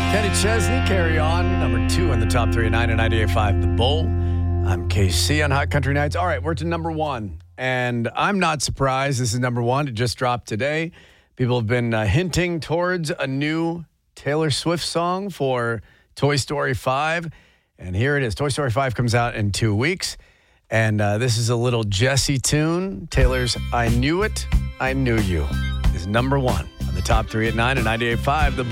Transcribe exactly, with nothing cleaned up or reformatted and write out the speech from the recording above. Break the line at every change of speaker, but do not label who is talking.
Kenny Chesney, Carry On, number two in the top three at nine and ninety-eight point five The Bull. I'm K C on Hot Country Nights. All right, we're to number one. And I'm not surprised this is number one. It just dropped today. People have been uh, hinting towards a new Taylor Swift song for Toy Story five. And here it is. Toy Story five comes out in two weeks. And uh, this is a little Jessie tune. Taylor's I Knew It, I Knew You is number one on the top three at nine and ninety-eight point five The